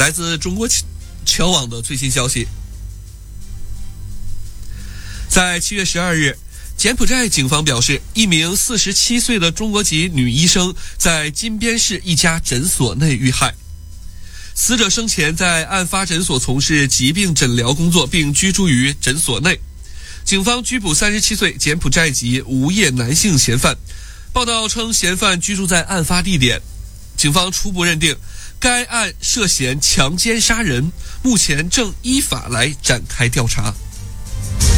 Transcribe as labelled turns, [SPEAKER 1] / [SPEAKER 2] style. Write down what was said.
[SPEAKER 1] 来自中国侨网的最新消息，在7月12日，柬埔寨警方表示，一名47岁的中国籍女医生在金边市一家诊所内遇害。死者生前在案发诊所从事疾病诊疗工作，并居住于诊所内。警方拘捕37岁柬埔寨籍无业男性嫌犯。报道称，嫌犯居住在案发地点。警方初步认定该案涉嫌强奸杀人，目前正依法来展开调查。